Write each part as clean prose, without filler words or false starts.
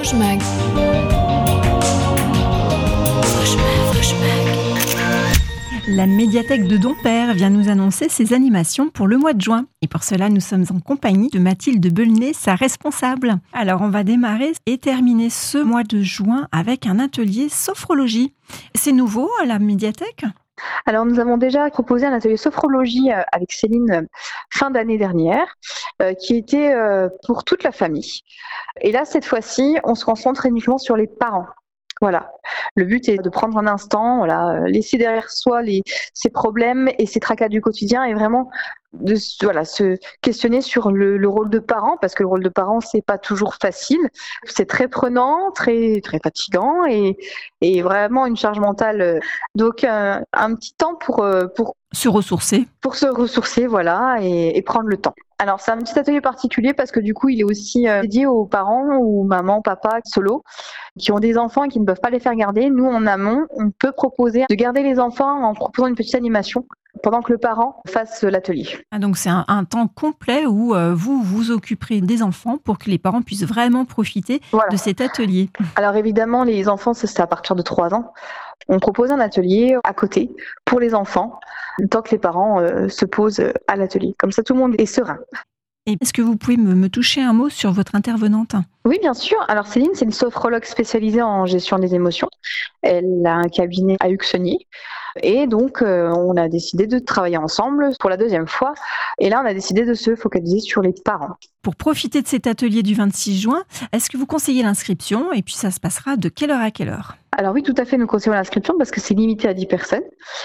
Rouge Mag. La médiathèque de Dompère vient nous annoncer ses animations pour le mois de juin. Et pour cela, nous sommes en compagnie de Mathilde Belnet, sa responsable. Alors, on va démarrer et terminer ce mois de juin avec un atelier sophrologie. C'est nouveau à la médiathèque ? Alors, nous avons déjà proposé un atelier sophrologie avec Céline fin d'année dernière, qui était pour toute la famille. Et là, cette fois-ci, on se concentre uniquement sur les parents. Voilà. Le but est de prendre un instant, laisser derrière soi ses problèmes et ses tracas du quotidien et vraiment de se questionner sur le rôle de parent, parce que le rôle de parent, c'est pas toujours facile. C'est très prenant, très, très fatigant et vraiment une charge mentale. Donc, un petit temps pour se ressourcer. Pour se ressourcer, et prendre le temps. Alors, c'est un petit atelier particulier parce que du coup, il est aussi dédié aux parents ou maman, papa, solo, qui ont des enfants et qui ne peuvent pas les faire garder. Nous, en amont, on peut proposer de garder les enfants en proposant une petite animation pendant que le parent fasse l'atelier. Ah, donc, c'est un temps complet où vous vous occuperez des enfants pour que les parents puissent vraiment profiter de cet atelier. Alors, évidemment, les enfants, c'est à partir de 3 ans. On propose un atelier à côté pour les enfants, tant que les parents se posent à l'atelier. Comme ça, tout le monde est serein. Et est-ce que vous pouvez me toucher un mot sur votre intervenante ? Oui, bien sûr. Alors, Céline, c'est une sophrologue spécialisée en gestion des émotions. Elle a un cabinet à Uxony. Et donc, on a décidé de travailler ensemble pour la 2e fois. Et là, on a décidé de se focaliser sur les parents. Pour profiter de cet atelier du 26 juin, est-ce que vous conseillez l'inscription ? Et puis, ça se passera de quelle heure à quelle heure ? Alors oui, tout à fait, nous conseillons l'inscription parce que c'est limité à 10 personnes.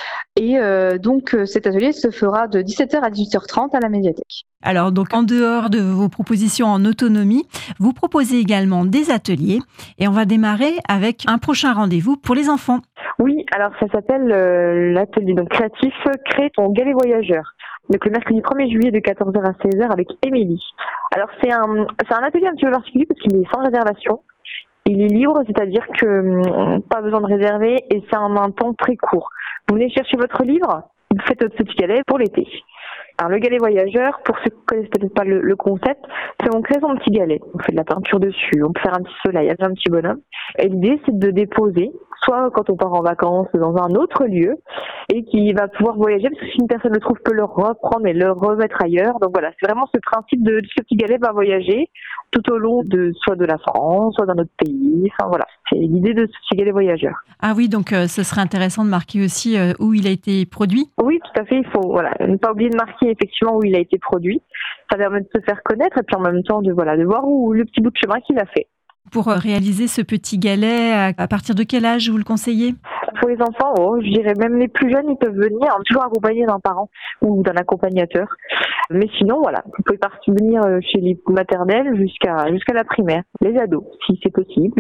Et donc, cet atelier se fera de 17h à 18h30 à la médiathèque. Alors, donc, en dehors de vos propositions en autonomie, vous proposez également des ateliers. Et on va démarrer avec un prochain rendez-vous pour les enfants. Oui, alors ça s'appelle l'atelier créatif Crée ton galet voyageur. Donc le mercredi 1er juillet de 14h à 16h avec Émilie. Alors c'est un atelier un petit peu particulier parce qu'il est sans réservation. Il est libre, c'est-à-dire que pas besoin de réserver et c'est en un temps très court. Vous venez chercher votre livre, vous faites votre petit galet pour l'été. Alors le galet voyageur, pour ceux qui ne connaissent peut-être pas le concept, c'est on crée son petit galet. On fait de la peinture dessus, on peut faire un petit soleil, un petit bonhomme. Et l'idée c'est de déposer, soit quand on part en vacances dans un autre lieu, et qui va pouvoir voyager, parce que si une personne le trouve, peut le reprendre et le remettre ailleurs. Donc voilà, c'est vraiment ce principe de ce petit galet va voyager tout au long soit de la France, soit d'un autre pays. Enfin voilà, c'est l'idée de ce petit galet voyageur. Ah oui, donc ce serait intéressant de marquer aussi où il a été produit. Oui, tout à fait. Il faut ne pas oublier de marquer effectivement où il a été produit. Ça permet de se faire connaître et puis en même temps de voir où le petit bout de chemin qu'il a fait. Pour réaliser ce petit galet, à partir de quel âge vous le conseillez ? Pour les enfants, je dirais même les plus jeunes, ils peuvent venir, toujours accompagnés d'un parent ou d'un accompagnateur. Mais sinon, vous pouvez venir chez les maternelles jusqu'à la primaire, les ados, si c'est possible.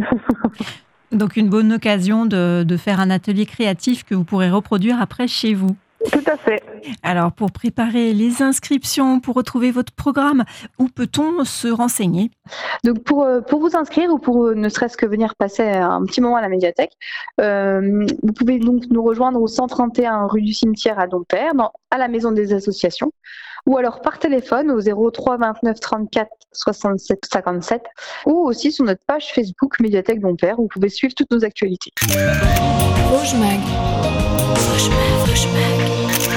Donc une bonne occasion de faire un atelier créatif que vous pourrez reproduire après chez vous. Tout à fait. Alors, pour préparer les inscriptions, pour retrouver votre programme, où peut-on se renseigner ? Donc, pour vous inscrire ou pour ne serait-ce que venir passer un petit moment à la médiathèque, vous pouvez donc nous rejoindre au 131 rue du Cimetière à Dompère, à la Maison des Associations, ou alors par téléphone au 03 29 34 67 57, ou aussi sur notre page Facebook Médiathèque Dompère, où vous pouvez suivre toutes nos actualités. Rouge Mag. Rouge Mag. Rouge Mag.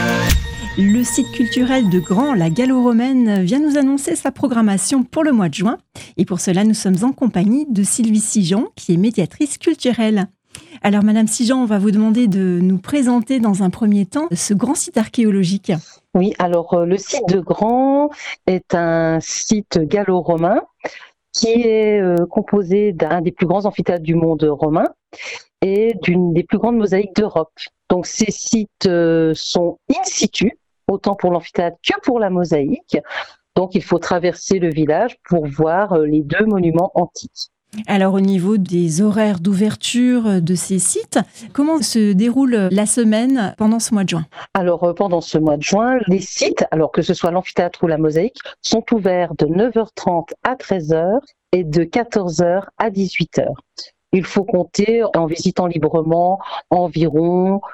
Le site culturel de Grand, la Gallo-Romaine, vient nous annoncer sa programmation pour le mois de juin. Et pour cela, nous sommes en compagnie de Sylvie Sijean, qui est médiatrice culturelle. Alors, Madame Sijean, on va vous demander de nous présenter dans un premier temps ce grand site archéologique. Oui, alors le site de Grand est un site gallo-romain qui est composé d'un des plus grands amphithéâtres du monde romain et d'une des plus grandes mosaïques d'Europe. Donc ces sites sont in situ, autant pour l'amphithéâtre que pour la mosaïque. Donc il faut traverser le village pour voir les 2 monuments antiques. Alors au niveau des horaires d'ouverture de ces sites, comment se déroule la semaine pendant ce mois de juin ? Alors pendant ce mois de juin, les sites, alors que ce soit l'amphithéâtre ou la mosaïque, sont ouverts de 9h30 à 13h et de 14h à 18h. Il faut compter, en visitant librement, environ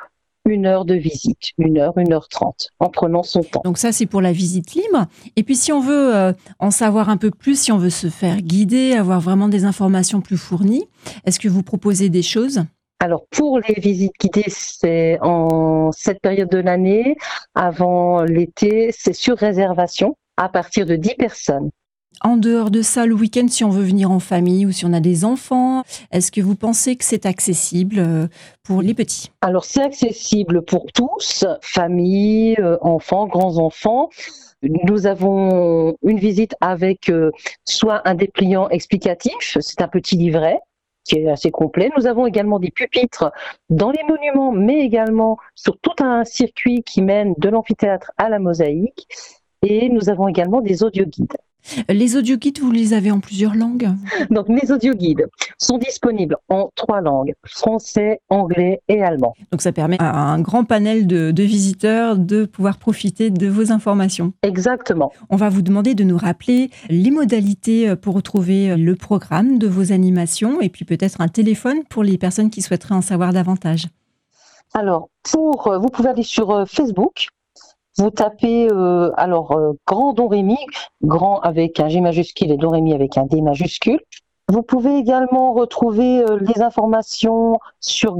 1 heure de visite, 1h30, en prenant son temps. Donc ça, c'est pour la visite libre. Et puis si on veut en savoir un peu plus, si on veut se faire guider, avoir vraiment des informations plus fournies, est-ce que vous proposez des choses ? Alors, pour les visites guidées, c'est en cette période de l'année, avant l'été, c'est sur réservation à partir de 10 personnes. En dehors de ça, le week-end, si on veut venir en famille ou si on a des enfants, est-ce que vous pensez que c'est accessible pour les petits ? Alors, c'est accessible pour tous, famille, enfants, grands-enfants. Nous avons une visite avec soit un dépliant explicatif, c'est un petit livret qui est assez complet. Nous avons également des pupitres dans les monuments, mais également sur tout un circuit qui mène de l'amphithéâtre à la mosaïque. Et nous avons également des audioguides. Les audioguides, vous les avez en plusieurs langues ? Donc, mes audioguides sont disponibles en 3 langues, français, anglais et allemand. Donc, ça permet à un grand panel de visiteurs de pouvoir profiter de vos informations. Exactement. On va vous demander de nous rappeler les modalités pour retrouver le programme de vos animations et puis peut-être un téléphone pour les personnes qui souhaiteraient en savoir davantage. Alors, vous pouvez aller sur Facebook. Vous tapez Grand Don Rémy, grand avec un G majuscule et Don Rémy avec un D majuscule. Vous pouvez également retrouver les informations sur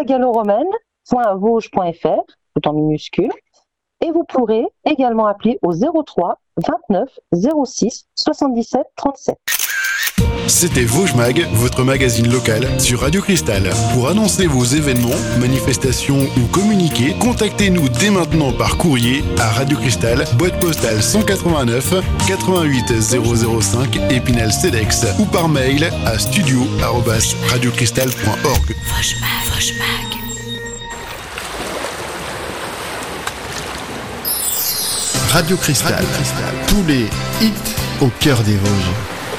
grandlagallo-romaine.vosges.fr, tout en minuscule. Et vous pourrez également appeler au 03 29 06 77 37. C'était Vosges Mag, votre magazine local sur Radio Cristal. Pour annoncer vos événements, manifestations ou communiquer, contactez-nous dès maintenant par courrier à Radio Cristal, boîte postale 189 88 005 Épinal-Cedex ou par mail à studio@radiocristal.org. Vosges Mag. Radio Cristal. Tous les hits au cœur des Vosges.